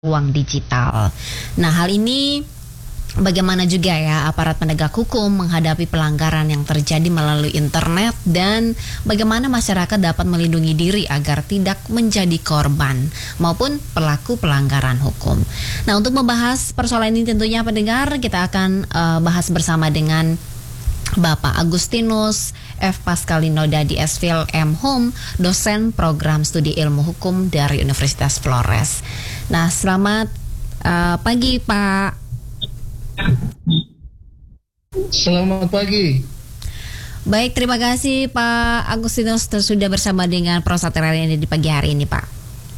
ruang digital. Nah, hal ini bagaimana juga ya aparat penegak hukum menghadapi pelanggaran yang terjadi melalui internet dan bagaimana masyarakat dapat melindungi diri agar tidak menjadi korban maupun pelaku pelanggaran hukum. Nah, untuk membahas persoalan ini tentunya pendengar kita akan bahas bersama dengan Bapak Agustinus F. Pascalino Dadi Esfil M. Hum, dosen program studi ilmu hukum dari Universitas Flores. Nah, selamat pagi Pak. Selamat pagi. Baik, terima kasih Pak Agustinus sudah bersama dengan Prosatera ini di pagi hari ini Pak.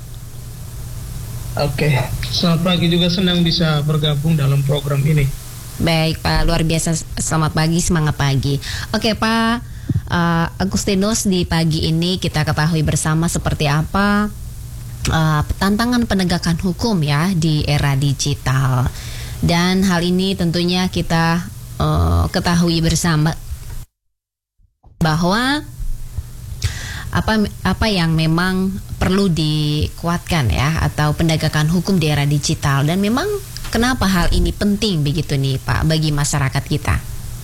Oke, selamat pagi, juga senang bisa bergabung dalam program ini. Baik Pak, luar biasa, selamat pagi, semangat pagi. Oke Pak Agustinus, di pagi ini kita ketahui bersama seperti apa tantangan penegakan hukum ya di era digital. Dan hal ini tentunya kita ketahui bersama bahwa apa yang memang perlu dikuatkan ya, atau penegakan hukum di era digital, dan memang kenapa hal ini penting begitu nih Pak bagi masyarakat kita?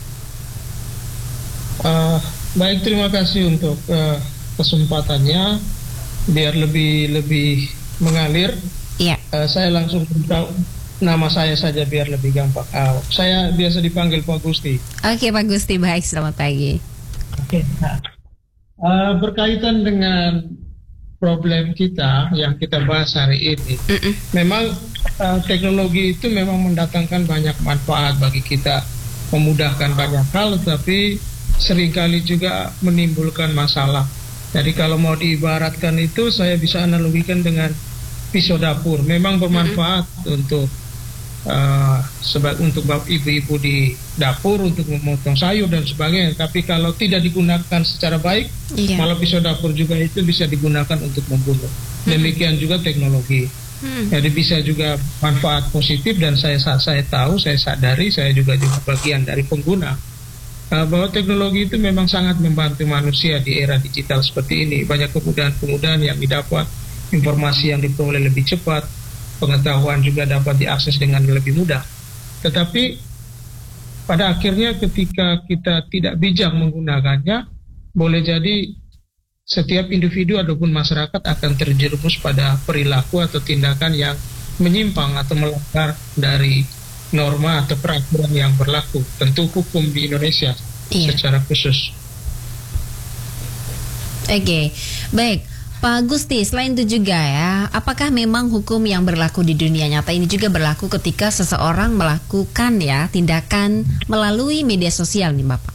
Baik, terima kasih untuk kesempatannya. Biar lebih mengalir, iya. Saya langsung beritahu nama saya saja biar lebih gampang. Saya biasa dipanggil Pak Gusti. Oke Pak Gusti, baik, selamat pagi. Oke. Berkaitan dengan problem kita yang kita bahas hari ini, memang teknologi itu memang mendatangkan banyak manfaat bagi kita, memudahkan banyak hal, tapi seringkali juga menimbulkan masalah. Jadi kalau mau diibaratkan itu, saya bisa analogikan dengan pisau dapur. Memang bermanfaat untuk untuk ibu-ibu di dapur untuk memotong sayur dan sebagainya. Tapi kalau tidak digunakan secara baik, malah pisau dapur juga itu bisa digunakan untuk membunuh. Demikian juga teknologi. Jadi bisa juga manfaat positif, dan saya tahu, saya sadari, saya juga bagian dari pengguna, bahwa teknologi itu memang sangat membantu manusia di era digital seperti ini. Banyak kemudahan-kemudahan yang didapat, informasi yang diperoleh lebih cepat, pengetahuan juga dapat diakses dengan lebih mudah. Tetapi pada akhirnya ketika kita tidak bijak menggunakannya, boleh jadi setiap individu ataupun masyarakat akan terjerumus pada perilaku atau tindakan yang menyimpang atau melanggar dari norma atau peraturan yang berlaku, tentu hukum di Indonesia secara khusus. Oke, baik Pak Gusti, selain itu juga ya, apakah memang hukum yang berlaku di dunia nyata ini juga berlaku ketika seseorang melakukan ya tindakan melalui media sosial nih Bapak?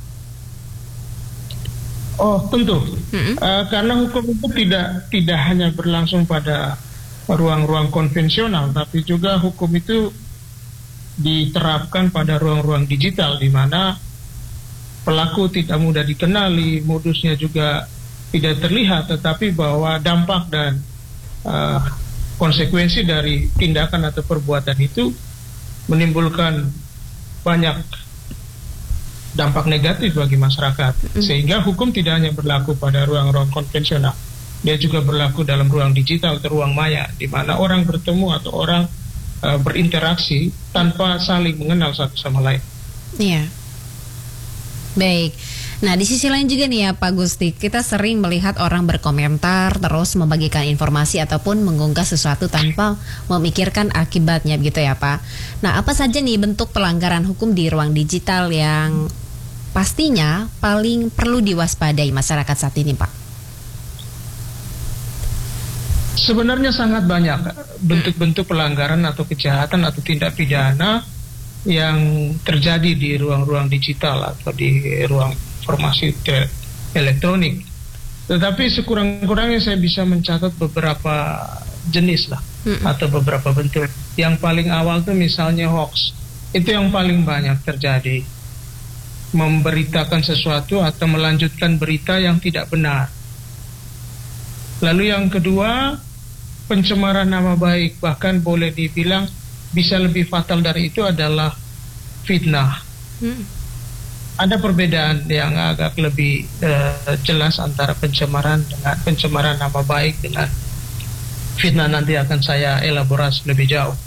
Oh, tentu. Karena hukum itu tidak hanya berlangsung pada ruang-ruang konvensional, tapi juga hukum itu diterapkan pada ruang-ruang digital, di mana pelaku tidak mudah dikenali, modusnya juga tidak terlihat, tetapi bahwa dampak dan konsekuensi dari tindakan atau perbuatan itu menimbulkan banyak dampak negatif bagi masyarakat. Sehingga hukum tidak hanya berlaku pada ruang-ruang konvensional, dia juga berlaku dalam ruang digital atau ruang maya, di mana orang bertemu atau orang berinteraksi tanpa saling mengenal satu sama lain. Iya. Baik. Nah, di sisi lain juga nih ya Pak Gusti, kita sering melihat orang berkomentar terus membagikan informasi ataupun mengunggah sesuatu tanpa memikirkan akibatnya begitu ya Pak. Nah, apa saja nih bentuk pelanggaran hukum di ruang digital yang pastinya paling perlu diwaspadai masyarakat saat ini Pak? Sebenarnya sangat banyak bentuk-bentuk pelanggaran atau kejahatan atau tindak pidana yang terjadi di ruang-ruang digital atau di ruang informasi elektronik. Tetapi sekurang-kurangnya saya bisa mencatat beberapa jenis lah, atau beberapa bentuk. Yang paling awal tuh misalnya hoax. Itu yang paling banyak terjadi. Memberitakan sesuatu atau melanjutkan berita yang tidak benar. Lalu yang kedua, pencemaran nama baik. Bahkan boleh dibilang bisa lebih fatal dari itu adalah fitnah. Ada perbedaan yang agak lebih jelas antara pencemaran nama baik dengan fitnah nanti akan saya elaborasi lebih jauh.